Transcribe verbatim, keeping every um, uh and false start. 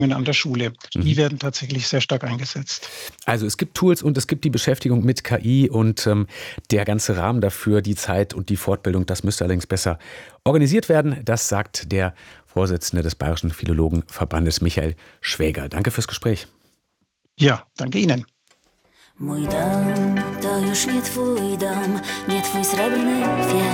an der Schule. Die werden tatsächlich sehr stark eingesetzt. Also es gibt Tools und es gibt die Beschäftigung mit K I und ähm, der ganze Rahmen dafür, die Zeit und die Fortbildung, das müsste allerdings besser organisiert werden. Das sagt der Vorsitzende des Bayerischen Philologenverbandes, Michael Schwäger. Danke fürs Gespräch. Ja, danke Ihnen. Mój dom to już nie twój dom, nie twój srebrny